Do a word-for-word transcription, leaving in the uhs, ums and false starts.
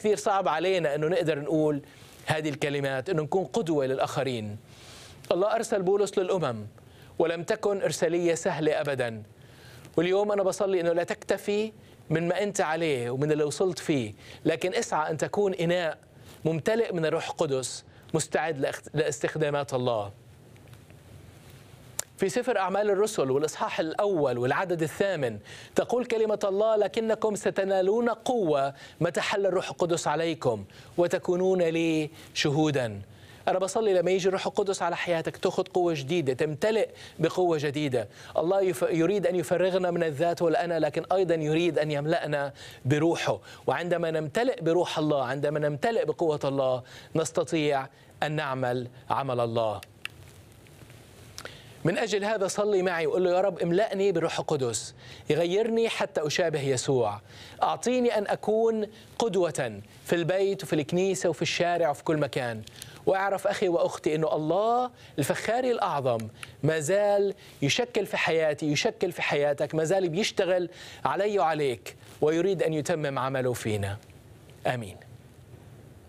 كثير صعب علينا أنه نقدر نقول هذه الكلمات، أنه نكون قدوة للآخرين. الله أرسل بولس للأمم ولم تكن إرسالية سهلة أبدا. واليوم أنا بصلي أنه لا تكتفي من ما أنت عليه ومن اللي وصلت فيه، لكن اسعى أن تكون إناء ممتلئ من الروح القدس مستعد لاستخدامات الله. في سفر أعمال الرسل والإصحاح الأول والعدد الثامن تقول كلمة الله: لكنكم ستنالون قوة متى حل الروح القدس عليكم وتكونون لي شهودا. أنا بصلي لما يجي الروح القدس على حياتك تأخذ قوة جديدة، تمتلئ بقوة جديدة. الله يريد أن يفرغنا من الذات والأنا، لكن أيضا يريد أن يملأنا بروحه. وعندما نمتلئ بروح الله، عندما نمتلئ بقوة الله، نستطيع أن نعمل عمل الله. من أجل هذا صلي معي وقل له: يا رب املأني بروح القدس، يغيرني حتى أشابه يسوع. أعطيني أن أكون قدوة في البيت وفي الكنيسة وفي الشارع وفي كل مكان. وأعرف أخي وأختي أنه الله الفخاري الأعظم ما زال يشكل في حياتي، يشكل في حياتك، ما زال بيشتغل علي وعليك، ويريد أن يتمم عمله فينا. آمين.